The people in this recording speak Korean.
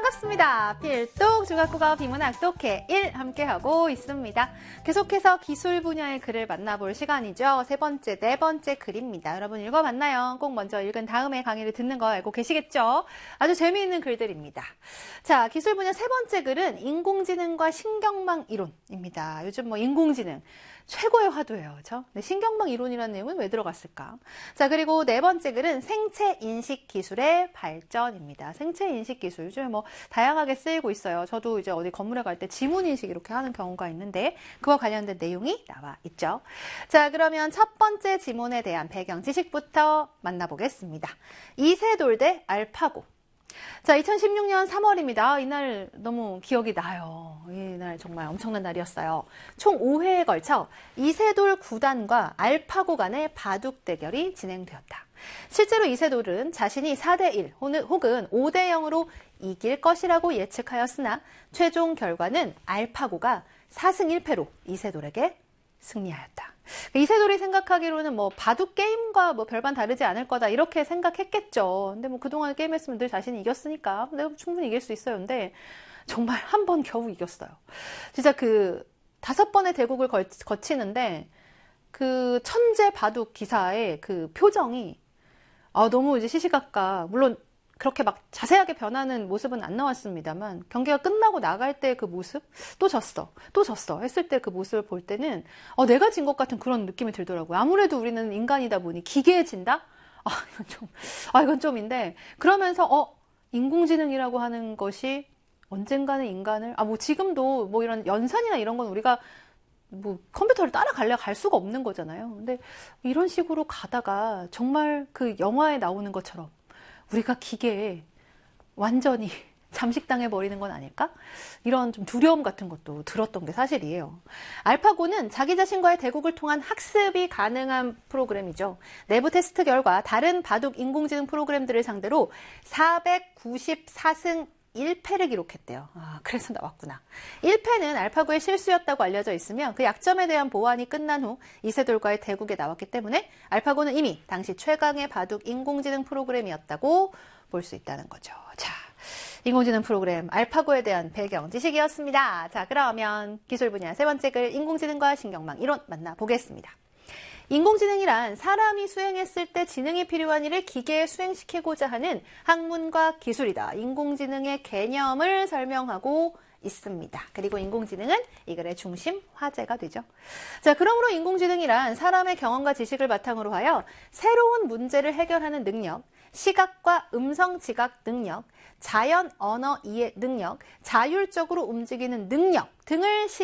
반갑습니다. 필독 중학국어 비문학 독해 1 함께하고 있습니다. 계속해서 기술 분야의 글을 만나볼 시간이죠. 세 번째, 네 번째 글입니다. 여러분 읽어봤나요? 꼭 먼저 읽은 다음에 강의를 듣는 거 알고 계시겠죠? 아주 재미있는 글들입니다. 자, 기술 분야 세 번째 글은 인공지능과 신경망 이론입니다. 요즘 인공지능 최고의 화두예요. 그렇죠? 근데 신경망 이론이라는 내용은 왜 들어갔을까? 자, 그리고 네 번째 글은 생체 인식 기술의 발전입니다. 생체 인식 기술 요즘에 다양하게 쓰이고 있어요. 저도 이제 어디 건물에 갈 때 지문 인식 이렇게 하는 경우가 있는데 그와 관련된 내용이 나와 있죠. 자, 그러면 첫 번째 지문에 대한 배경 지식부터 만나보겠습니다. 이세돌 대 알파고. 자, 2016년 3월입니다. 이날 너무 기억이 나요. 이날 정말 엄청난 날이었어요. 총 5회에 걸쳐 이세돌 구단과 알파고 간의 바둑 대결이 진행되었다. 실제로 이세돌은 자신이 4대1 혹은 5대0으로 이길 것이라고 예측하였으나 최종 결과는 알파고가 4승 1패로 이세돌에게 승리하였다. 이세돌이 생각하기로는 바둑 게임과 별반 다르지 않을 거다 이렇게 생각했겠죠. 근데 그동안 게임했으면 늘 자신이 이겼으니까 내가 충분히 이길 수 있어요. 근데 정말 한 번 겨우 이겼어요. 진짜 5번의 대국을 거치는데 그 천재 바둑 기사의 그 표정이 너무 이제 시시각각, 물론 그렇게 자세하게 변하는 모습은 안 나왔습니다만 경기가 끝나고 나갈 때 그 모습, 또 졌어 했을 때 그 모습을 볼 때는 내가 진 것 같은 그런 느낌이 들더라고요. 아무래도 우리는 인간이다 보니 기계해진다? 이건 좀인데, 그러면서 인공지능이라고 하는 것이 언젠가는 인간을 지금도 이런 연산이나 이런 건 우리가 컴퓨터를 따라가려 갈 수가 없는 거잖아요. 근데 이런 식으로 가다가 정말 그 영화에 나오는 것처럼 우리가 기계에 완전히 잠식당해버리는 건 아닐까? 이런 좀 두려움 같은 것도 들었던 게 사실이에요. 알파고는 자기 자신과의 대국을 통한 학습이 가능한 프로그램이죠. 내부 테스트 결과 다른 바둑 인공지능 프로그램들을 상대로 494승 1패를 기록했대요. 그래서 나왔구나. 1패는 알파고의 실수였다고 알려져 있으며 그 약점에 대한 보완이 끝난 후 이세돌과의 대국에 나왔기 때문에 알파고는 이미 당시 최강의 바둑 인공지능 프로그램이었다고 볼 수 있다는 거죠. 자, 인공지능 프로그램 알파고에 대한 배경 지식이었습니다. 자, 그러면 기술 분야 세 번째 글 인공지능과 신경망 이론 만나보겠습니다. 인공지능이란 사람이 수행했을 때 지능이 필요한 일을 기계에 수행시키고자 하는 학문과 기술이다. 인공지능의 개념을 설명하고 있습니다. 그리고 인공지능은 이 글의 중심 화제가 되죠. 자, 그러므로 인공지능이란 사람의 경험과 지식을 바탕으로 하여 새로운 문제를 해결하는 능력, 시각과 음성 지각 능력, 자연 언어 이해 능력, 자율적으로 움직이는 능력 등을